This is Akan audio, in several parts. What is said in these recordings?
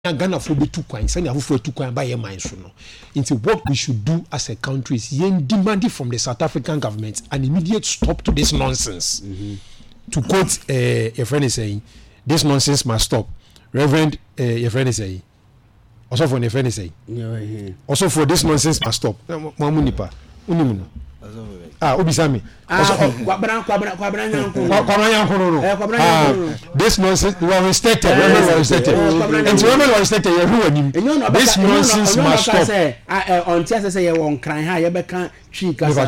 Ghana for be too quiet, send for too quiet by your mind. So no. Into what we should do as a country is demanding from the South African government an immediate stop to this nonsense. To quote your friend is saying, this nonsense must stop. Reverend, your friend is saying. Also for your friend is saying. Also for this nonsense must stop. Mamunipa, unimuno. Obisami. This nonsense we are restricted. And when we are restricted, this nonsense must stop. On Chelsea say you won't cry high, you can't cheat. It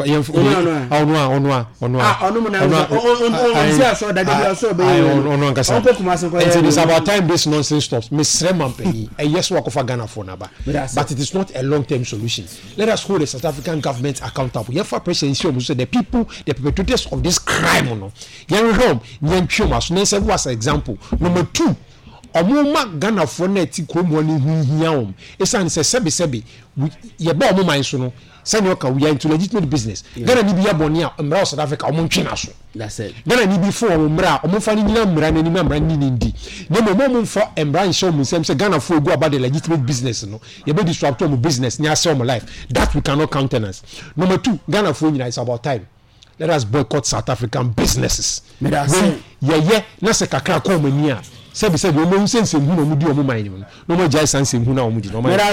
is about time this nonsense stops. Miss Remampe, a yes work of a Ghana for Naba. But it is not a long-term solution. Let us hold the South African government accountable. You have the people, the perpetrators of this crime. Young Rome, young Chumas, Nessa was an example. Number 2. Omuma Ghana for neti kromoni hiaum. Esan se sebi ye ba omuma insuno. Sanyoka we are into legitimate business. Ghana ni biya bonia mra South Africa omontwena so. That's it. Ghana ni bi for omra omofa ni nyina mra na ni mra ni ndi. Ne mo for emra nsho mu sem se Ghana for go about the legitimate business no. Ye be disrupt omo business ni ase omo life. That we cannot countenance. Number 2, Ghana for nyina is about time. Let us boycott South African businesses. Yeah, na se kakra ko mania. Said we no sense in who mudi omo mind no mo jai sense in who na omudi no me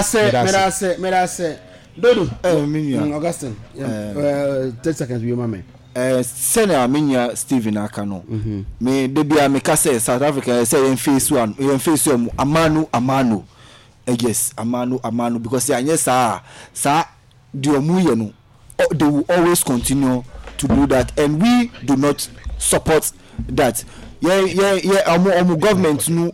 say dodo Augustine 30 seconds we mama senior minya Steven Akano me debia me ka say South Africa say in phase 1 in phase 2 amanu yes amanu because anya sa the omuye no they will always continue to do that and we do not support that. Our government no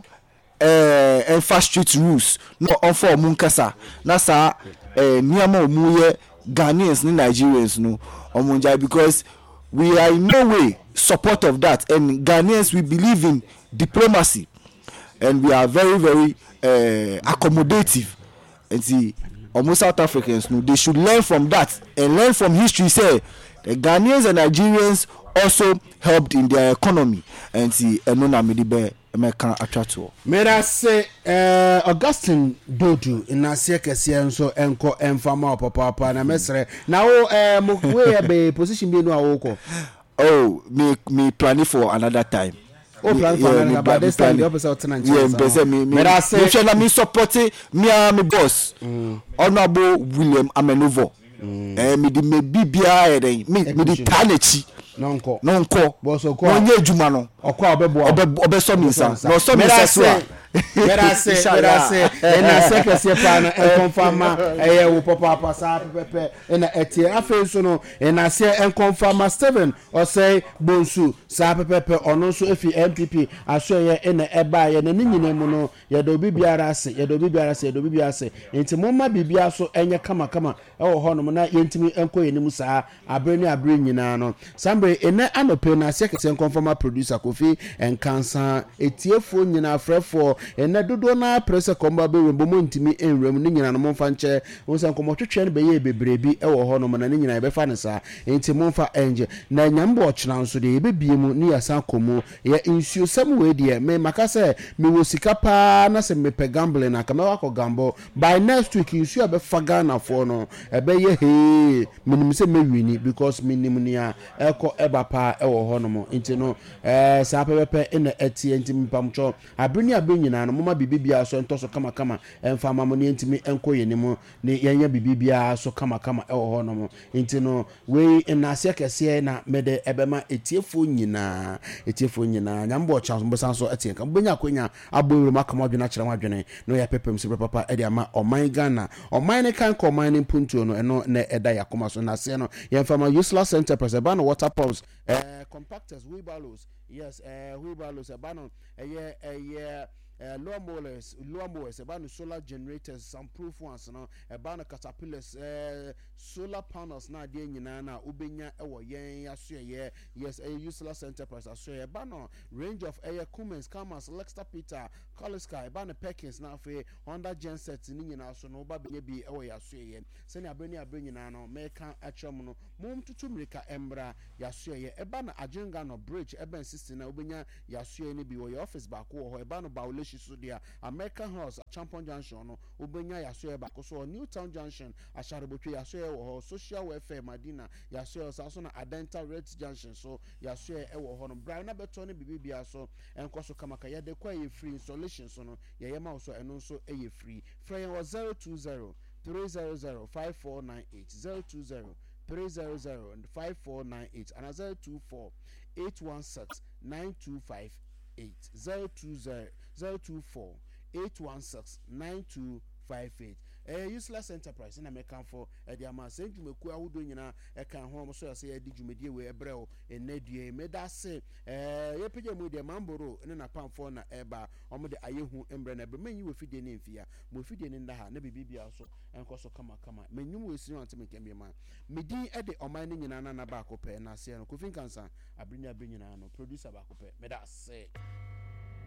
fast street rules no on for munkasa na sa niama omuye Ghanaians and Nigerians no omunja because we are in no way support of that and Ghanaians we believe in diplomacy and we are very very accommodative and see almost South Africans no they should learn from that and learn from history say the Ghanaians and Nigerians also helped in their economy and see enona medibe emeka atwato mera say Augustine Dodu inasie kese nso enko emfama papa na mesre na wo we be position bi no awoko me planning for another time. Plan for another but this time the opposite tenant mera say me support me boss honorable William Amenovo me di me bibia me di tanechi nonko boso ko onye ejuma no okwa obeso mi nsa no so mi nsa Mera say na sekese pa na confirma wo papa sa pepe na etie afi so no na say confirma Steven o say bonsu sa pepe ono so efi MPP aso ye na eba ye na nyina mu no ye do bibiara ase enti momma bibia so enye kama wo ho no na yentimi enko yenim sa abre nyina no sambre ene anope na sekese confirma producer Kofi enkansa etiefo nyina frefo ena dodo na pressure komba be wembo montimi enwem ni nyina no momfa nche wonsan komotwetwe no be ye bebrebi e wo ho no na ni nyina be fa ne sa enti momfa enje na nyambo ochena nso de be biemu ni yasan komo ye insuo samwe de me makase me wo sika pa na se me pe gamble na kama wako gambo by next week insuo be fa Ghana for no e be ye he minim se me wini because minim nia eko eba pa e wo ho no mo enti no sa pepe ena etie enti mpamcho abreni nyina no mama bibibia so entoso kama emfama mo ne ntimi enko yenimo ne yenya bibibia so kama e wo ho no mo enti no we enase kese na mede ebema etiefo nyina nyambo cha mbosan so etie kan benya akonya abowuru makama dwena kire wadwene no ya pepem se papa e de ama oman Ghana oman ne kan ko oman ne puntuo no eno na eda yakoma so na se no yemfama useless enterprise eba no water pumps compactors wheelbarrows yes wheelbarrows eba no lawnmowers about solar generators some proof ones no about caterpillars solar panels na de nyina na ubenya ewo yen aso yes useless enterprise aso about no range of Cummins Camas Lexter Peter Coliska about Perkins na fe Honda gensets ni nyina so no ba bi ewo yaso sene abeni nyina no meka atwam no mom tutu mirika embra yaso eba na ajenga no bridge eben system na ubenya yaso ni bi wo your office back wo eba no installation so dia American House Champion Junction no obenya yaso e ba so Newtown Junction asharebotwe yaso e wo social welfare Madina yaso so na Adenta Red Junction so yaso e wo ho no Brian na beto ne bibia so enko so kamaka ye de kwa ye free installation so no ye yema so eno so e ye free free was 020 300 5498 020 300 5498 and 024 816 9258 020 024 816 9258 useless enterprise in American for the amount sent to me who do you know can home so I say did you media we ebrel and nedie made that say ye page mu de mamboro in na pam for na eba omo de ayehu embre na be men you feed in fia mo feed in da ha na bibia so enko so kama menyum we sinu ante mekam ma medi e de oman ni nyina na ba ko pe na se no kofin kansa abrinya be nyina no producer ba ko pe me da say